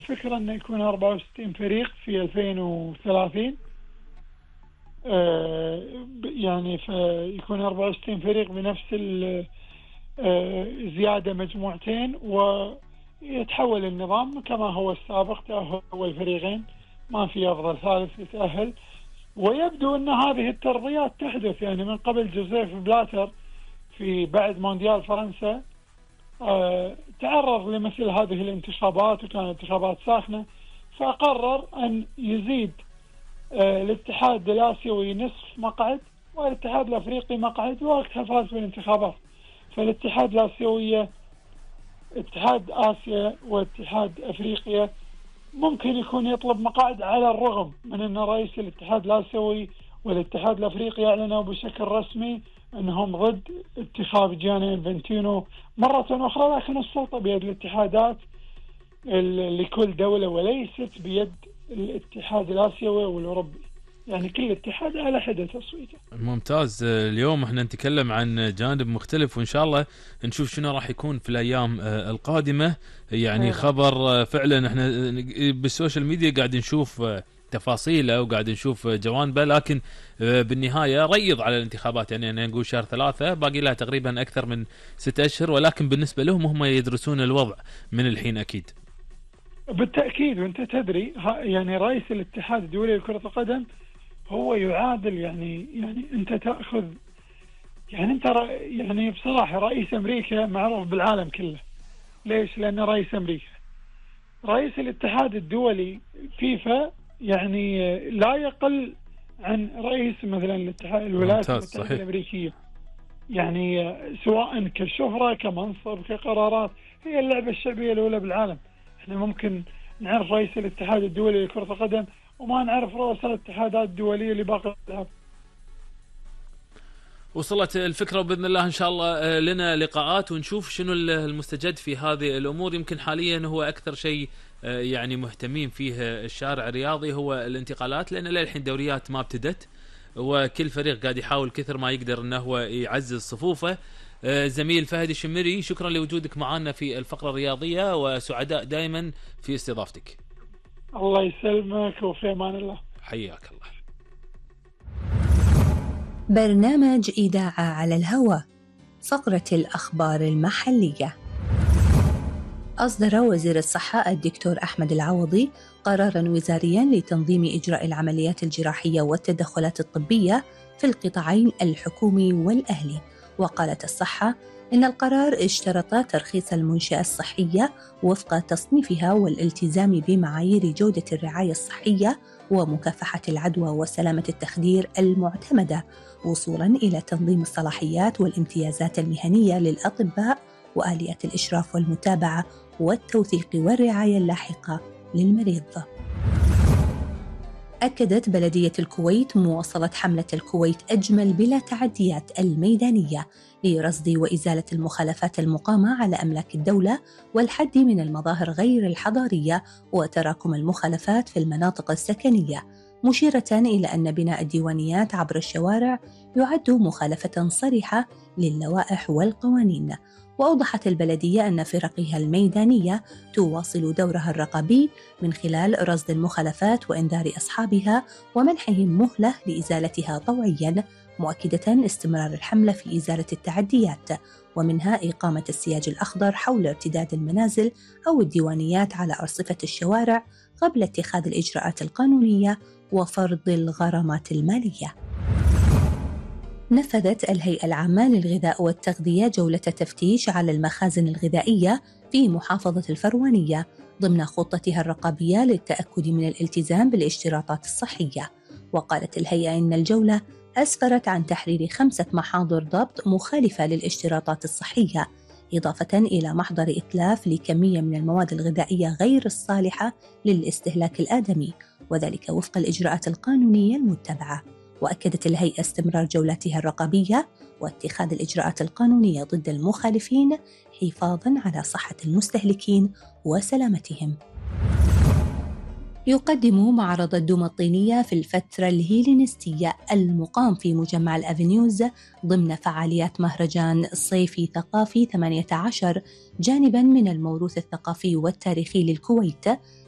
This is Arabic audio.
الفكرة أنه يكون 64 فريق في 2030. يعني فيكون 64 فريق بنفس زيادة مجموعتين، ويتحول النظام كما هو السابق، تأهل أول فريقين، ما في أفضل ثالث يتأهل. ويبدو أن هذه الترضيات تحدث يعني من قبل. جوزيف بلاتر في بعد مونديال فرنسا تعرض لمثل هذه الانتخابات، وكانت انتخابات ساخنة، فقرر أن يزيد الاتحاد الآسيوي نصف مقعد والاتحاد الأفريقي مقعد، ووقتها فاز بالانتخابات. فالاتحاد الآسيوي، اتحاد آسيا واتحاد أفريقيا، ممكن يكون يطلب مقاعد، على الرغم من أن رئيس الاتحاد الآسيوي والاتحاد الأفريقي أعلنوا بشكل رسمي أنهم ضد اتخاذ جياني انفانتينو مرة أخرى، لكن السلطة بيد الاتحادات لكل دولة وليست بيد الاتحاد الآسيوي والأوروبي. يعني كل اتحاد على حدة تصويته. ممتاز. اليوم احنا نتكلم عن جانب مختلف، وإن شاء الله نشوف شنو راح يكون في الأيام القادمة. يعني خبر فعلا احنا بالسوشيال ميديا قاعد نشوف تفاصيله وقاعد نشوف جوانبه، لكن بالنهاية ريض على الانتخابات. يعني أنا نقول شهر 3 باقي لها تقريبا أكثر من 6 أشهر، ولكن بالنسبة لهم هم يدرسون الوضع من الحين أكيد. بالتأكيد. وانت تدري يعني رئيس الاتحاد الدولي لكرة القدم هو يعادل يعني انت تأخذ يعني انت يعني بصراحة رئيس امريكا معروف بالعالم كله. ليش؟ لأن رئيس امريكا. رئيس الاتحاد الدولي فيفا يعني لا يقل عن رئيس مثلا الاتحاد الولايات المتحدة الأمريكية. يعني سواء كشهرة كمنصب كقرارات، هي اللعبة الشعبية الأولى بالعالم. احنا ممكن نعرف رئيس الاتحاد الدولي لكرة القدم وما نعرف رؤساء الاتحادات الدولية لباقي الألعاب. وصلت الفكرة، بإذن الله إن شاء الله لنا لقاءات ونشوف شنو المستجد في هذه الأمور. يمكن حاليا هو أكثر شيء يعني مهتمين فيه الشارع الرياضي هو الانتقالات، لأن للحين دوريات ما ابتدت، وكل فريق قاعد يحاول كثر ما يقدر أنه هو يعزز صفوفه. زميل فهد الشمري، شكرا لوجودك معنا في الفقرة الرياضية، وسعداء دائما في استضافتك. الله يسلمك، وفي أمان الله. حياك الله. برنامج إذاعة على الهواء، فقرة الأخبار المحلية. أصدر وزير الصحة الدكتور أحمد العوضي قراراً وزارياً لتنظيم إجراء العمليات الجراحية والتدخلات الطبية في القطاعين الحكومي والأهلي. وقالت الصحة إن القرار اشترط ترخيص المنشأة الصحية وفق تصنيفها والالتزام بمعايير جودة الرعاية الصحية ومكافحة العدوى وسلامة التخدير المعتمدة، وصولاً إلى تنظيم الصلاحيات والامتيازات المهنية للأطباء وآليات الإشراف والمتابعة والتوثيق والرعاية اللاحقة للمريض. أكدت بلدية الكويت مواصلة حملة الكويت أجمل بلا تعديات الميدانية لرصد وإزالة المخالفات المقامة على أملاك الدولة والحد من المظاهر غير الحضارية وتراكم المخالفات في المناطق السكنية، مشيرة إلى أن بناء الديوانيات عبر الشوارع يعد مخالفة صريحة للوائح والقوانين. وأوضحت البلدية أن فرقها الميدانية تواصل دورها الرقابي من خلال رصد المخالفات وإنذار أصحابها ومنحهم مهلة لإزالتها طوعياً، مؤكدة استمرار الحملة في إزالة التعديات، ومنها إقامة السياج الأخضر حول ارتداد المنازل أو الديوانيات على أرصفة الشوارع قبل اتخاذ الإجراءات القانونية وفرض الغرامات المالية. نفذت الهيئة العامة للغذاء والتغذية جولة تفتيش على المخازن الغذائية في محافظة الفروانية ضمن خطتها الرقابية للتأكد من الالتزام بالاشتراطات الصحية. وقالت الهيئة إن الجولة أسفرت عن تحرير 5 محاضر ضبط مخالفة للاشتراطات الصحية، إضافة إلى محضر إتلاف لكمية من المواد الغذائية غير الصالحة للاستهلاك الآدمي، وذلك وفق الإجراءات القانونية المتبعة. وأكدت الهيئة استمرار جولاتها الرقابية واتخاذ الإجراءات القانونية ضد المخالفين حفاظاً على صحة المستهلكين وسلامتهم. يقدم معرض الدوم الطينية في الفترة الهيلينستية المقام في مجمع الأفنيوز ضمن فعاليات مهرجان صيفي ثقافي 18 جانباً من الموروث الثقافي والتاريخي للكويت